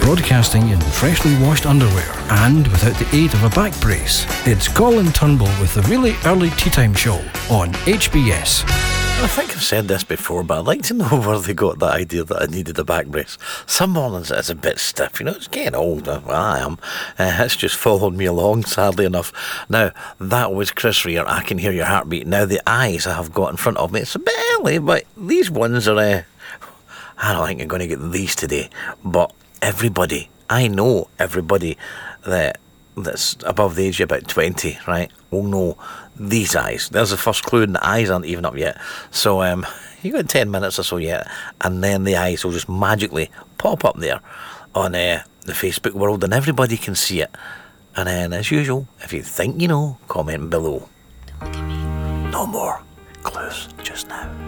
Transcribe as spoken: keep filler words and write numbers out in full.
broadcasting in freshly washed underwear and without the aid of a back brace. It's Colin Turnbull with the Really Early Tea Time Show on H B S. I think I've said this before, but I'd like to know where they got that idea that I needed a back brace. Some mornings it's a bit stiff, you know, it's getting older. Well, I am. Uh, it's just followed me along, sadly enough. Now, that was Chris Rea, I Can Hear Your Heartbeat. Now, the eyes I have got in front of me, it's a bit early, but these ones are, uh, I don't think I'm going to get these today. But everybody, I know everybody that that's above the age of about twenty, right, will know these eyes. There's the first clue, and the eyes aren't even up yet. So um, you got ten minutes or so yet, and then the eyes will just magically pop up there on uh, the Facebook world, and everybody can see it. And then, as usual, if you think you know, comment below. Don't look at me. No more clues just now.